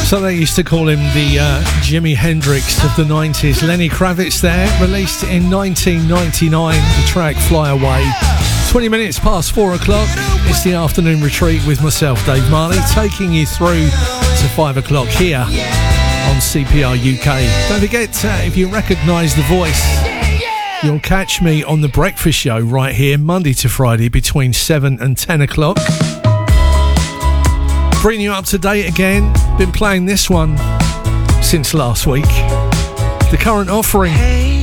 So they used to call him the Jimi Hendrix of the 90s. Lenny Kravitz there, released in 1999, the track Fly Away. 20 minutes past 4 o'clock, it's the afternoon retreat with myself, Dave Marley, taking you through to 5 o'clock here on CPR UK. Don't forget, if you recognise the voice, you'll catch me on The Breakfast Show right here, Monday to Friday, between 7 and 10 o'clock. Bringing you up to date again. Been playing this one since last week. The Current Offering.